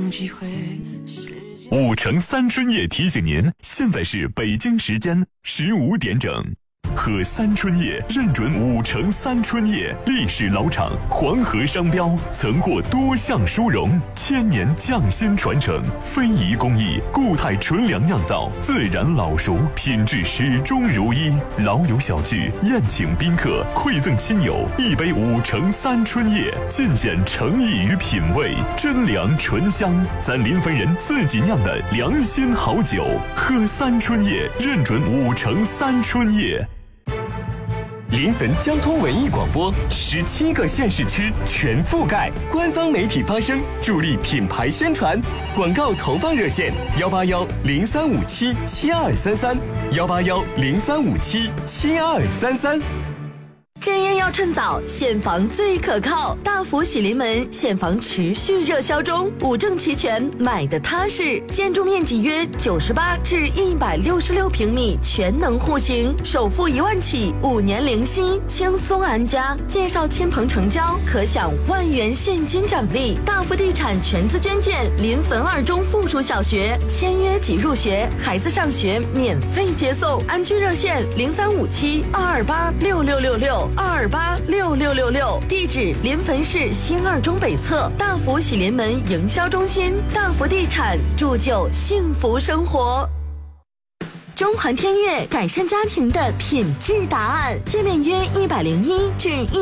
5城3春夜提醒您，现在是北京时间15点整。喝3春夜认准5城3春夜，历史老厂黄河商标，曾获多项殊荣，1000年匠心传承，非遗工艺，固态纯粮酿造，自然老熟，品质始终如一。老友小聚，宴请宾客，馈赠亲友，一杯5城3春夜，尽显诚意与品味，真粮醇香，咱临汾人自己酿的良心好酒。喝3春夜认准5城3春夜。 临汾交通文艺广播17个县市区全覆盖，官方媒体发声，助力品牌宣传。广告投放热线：18103577233，18103577233。 正业要趁早，现房最可靠。大福喜临门现房持续热销中，五证齐全，买的踏实。建筑面积约98至166平米，全能户型，首付1万起，5年零息，轻松安家。介绍亲朋成交，可享1万元现金奖励。大福地产全资捐建临汾2中附属小学，签约即入学，孩子上学免费接送。安居热线035722866662286666，地址临汾市新2中北侧大福喜临门营销中心。大福地产，铸就幸福生活。中环天悦，改善家庭的品质答案。界面约101至